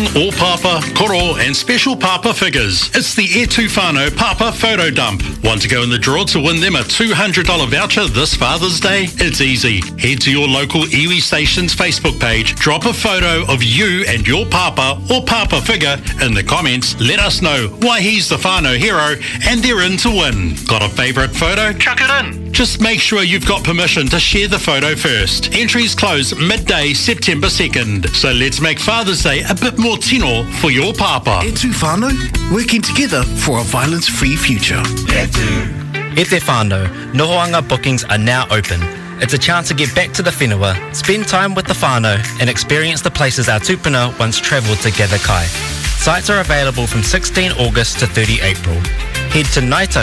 all papa, koro and special papa figures. It's the E Tu Whānau Papa Photo Dump. Want to go in the draw to win them a $200 voucher this Father's Day? It's easy. Head to your local iwi station's Facebook page, drop a photo of you and your papa or papa figure in the comments. Let us know why he's the whānau hero and they're in to win. Got a favourite photo? Chuck it in. Just make sure you've got permission to share the photo first. Entries close midday September 2nd. So let's make Father's Day a bit more tino for your papa. E Tu Whānau, working together for a violence-free future. E Te Whānau, Nohoanga bookings are now open. It's a chance to get back to the whenua, spend time with the whānau and experience the places our tupuna once travelled to gather kai. Sites are available from 16 August to 30 April. Head to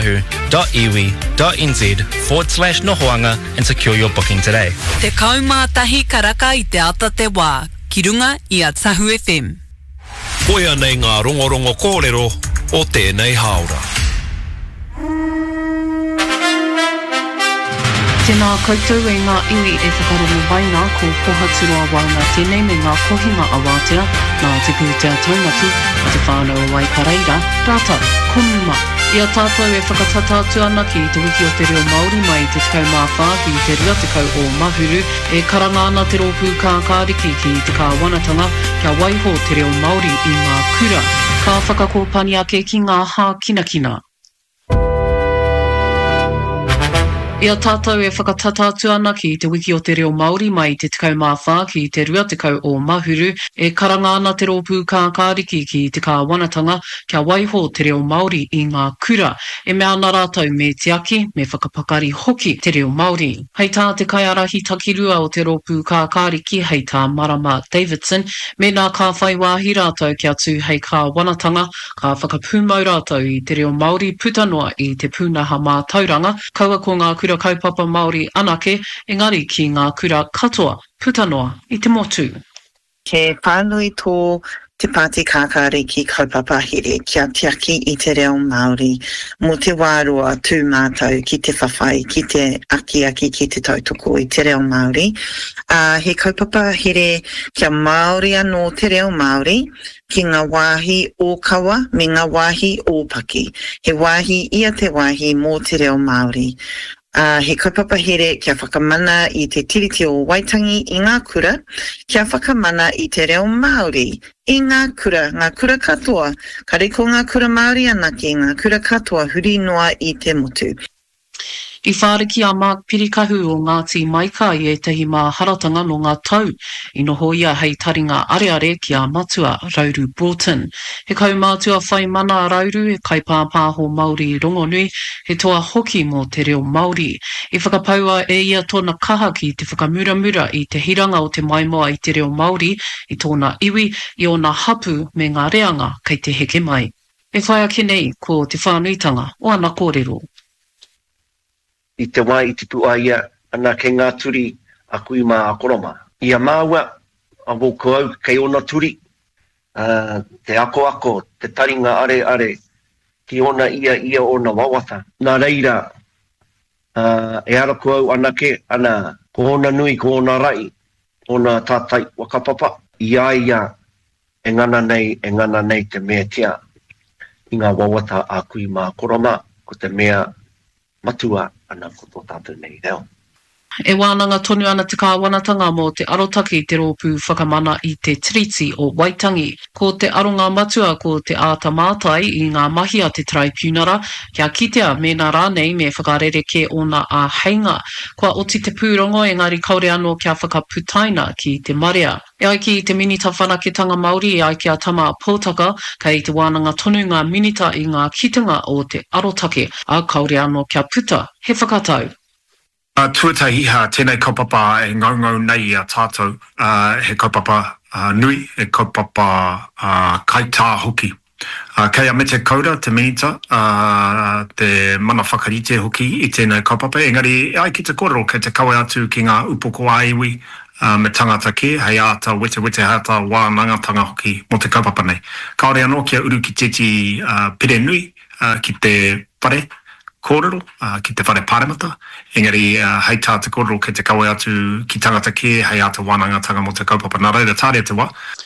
naitahu.iwi.nz/nohoanga and secure your booking today. Te kaumātahi karaka I te ata te wā, ki runga I a Tahu FM. Koia nei ngā rongorongo kōrero o tēnei haora. Tēnā koutou e ngā iwi e whakarongo waina ko Pohaturua Waunga tēnei me ngā kohinga a Wātea nā te pūtea taumaki a te whānau a Waikareira, rātau, konuma. Ia tātou e whakatatatu ana ki te wiki o te reo Māori mai te tekau mawhā ki te rua tekau o Mahuru e karanga ana te rōpū kākāriki ki te kāwanatanga kia waiho te reo Māori I ngā kura. Ka whakakōpani ake ki ngā hā kinakina. Ia tātou e whakatatatu ana ki te wiki o te reo Māori mai te tekau mawhā ki te rua tekau o Mahuru e karanga ana te rōpū kākāriki ki te kāwanatanga kia waiho te reo Māori I ngā kura e mea ana rātou me te aki me whakapakari hoki te reo Māori. Hei tā te kaiarahi takirua o te rōpū kākāriki hei tā Marama Davidson me nā ka whai wāhi rātou kia tū hei kāwanatanga ka whakapūmau rātou I te reo Māori putanoa I te pūnaha mātauranga kaua ko ngā kura kaupapa Māori anake, engari ki ngā kura katoa, putanoa I te motu. Ke whānui tō te pāti kākāriki kaupapa here kia tiaki I te reo Māori, mo te wārua tū mātou ki te whawhai, ki te aki ki te tautoko I te reo Māori. He kaupapa here kia Māori anō te reo Māori, ki ngā wāhi o kawa me ngā wāhi o paki. He wāhi ia te wāhi mō te reo Māori. He kaupapa here kia whakamana I te tiriti o Waitangi I ngā kura, kia whakamana I te reo Māori I ngā kura katoa, kare ko ngā kura Māori anake, ngā kura katoa huri noa I te motu. I whāriki a Mark Pirikahu o Ngāti Maikai e tehi mā haratanga no ngā tau. I noho ia hei taringa areare ki a matua Rauru Broughton. He kaumātua whai mana a Rauru e kai pāpāho Māori rongonui, he toa hoki mō te reo Māori. I whakapaua e ia tōna kaha ki te whakamuramura I te hiranga o te maimoa I te reo Māori, I tōna iwi, I ona hapu me ngā reanga kei te heke mai. E whai ake nei ko te whānuitanga o ana kōrero. I te wā I te pua ia ana ke ngā turi a kui mā a koroma. Ia māua a woko au kei ona turi, te ako, te taringa are, ki ona ia ona wawata. Nā reira, e ara ko au anake, ana ko ona nui, ko ona rai, ona tātai wakapapa. Ia, e ngana nei te mea tia. I ngā wawata a kui mā koroma, ko te mea matua ana ko tō tātou nei reo. E wānanga tonu ana te kāwanatanga mō te arotaki te rōpū whakamana I te tiriti o Waitangi. Ko te aronga matua ko te āta mātai I ngā mahi a te traipūnara, kia kitea mēnā rānei me whakarere ke ona a heinga. Kua oti te pūrongo engari kaore anō kia whakaputaina ki te marea. E ai ki te minita whanaketanga Māori e ai ki a tama pōtaka, kei te wānanga tonu ngā minita I ngā kitanga o te arotake, a kaore anō kia puta, he whakatau. Tuatahiha, tēnei kaupapa e ngaungau nei a tātou, he kaupapa nui, he kaupapa kaitā hoki. Kei a me te kaura, te minita, te mana whakarite hoki I tēnei kaupapa, engari ai ki te kōrero, kei te kawe atu ki ngā upoko aiwi, me tangata ke, hei ata wete hata wānangatanga hoki mo te kaupapa nei. Kaore anō kia uru ki teti pere nui, ki te pare, kōrero, ki te whare pāremata. Engari, hei tā te kōrero ke te kawe atu ki tangata ke, hei ata wānangatanga mo te kaupapa. Nā reira tāre te wā.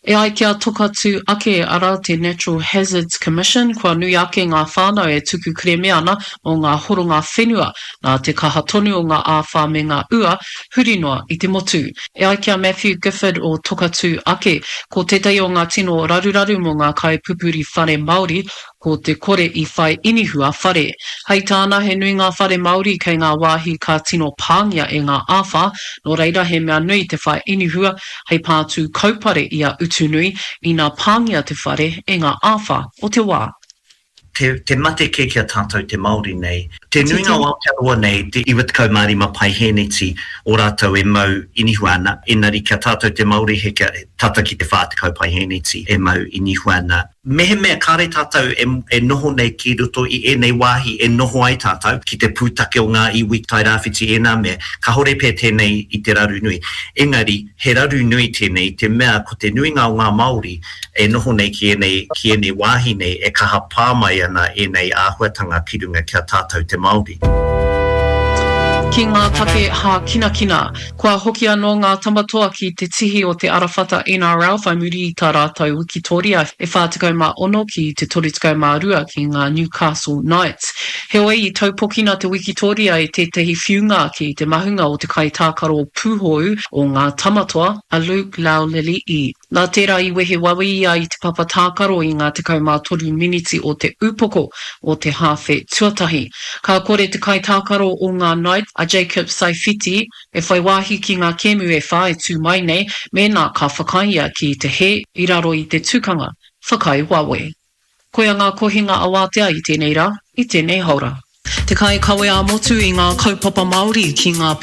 E ai kia tokatu ake ara te Natural Hazards Commission, kua nui ake ngā whānau e tuku kreme ana o ngā horonga whenua, nā te kaha tonu o ngā āwha me ngā ua, huri noa i te motu. E ai kia Matthew Gifford o tokatu ake, ko tētai o ngā tino raruraru mo ngā kaipupuri whare Māori, ko te kore I whai inihua whare. Hei tāna he nui ngā whare Māori kei ngā wāhi ka tino pāngia e ngā āwha, no reira he mea nui te whai inihua, hei pātū kaupare I a utunui I ngā pāngia te whare e ngā āwha o te wā. Te mate ke kia tātou te Māori nei. Te nui ngā Aotearoa nei, te iwatakau Māori mapai heneti o rātou e mau inihuana. Engari kia tātou te Māori he kia tata ki te whātakau pai heneti e mau inihuana. Mehe mea kāre tātou e noho nei ki roto I nei wāhi e noho ai tātou ki te pūtake o ngā iwi tai rāwhiti e nā mea. Ka hore pē tēnei I te raru nui. Engari, he raru nui tēnei, te mea ko te nui ngā Māori e noho nei ki e nei wāhi nei e kaha pāmai ana e nei āhuatanga ki runga kia tātou te Māori. Ki ngā take ha kina, kua hoki anō ngā tamatoa ki te tihi o te arawhata NRL whai muri I tā rātou wikitoria e 46 ki te 32 ki ngā Newcastle Knights. Heoi I taupokina te wikitoria I tētahi whiunga ki te mahunga o te kaitākaro pūhou o ngā tamatoa a Luke Laulili I. Nā tērā I wehe wawi ia I te papatākaro I ngā 13 miniti o te upoko o te hawhe tuatahi. Ka kore te kaitākaro o ngā Knights a Jacob Saifiti e whai wāhi ki ngā kēmu e whae tū mai nei mēnā ka whakaia ki te he I raro I te tūkanga whakai wawe. Koia ngā kohinga awatea I tēnei rā, I tēnei haura. Te kai kawe a motu I ngā kaupapa Māori ki ngā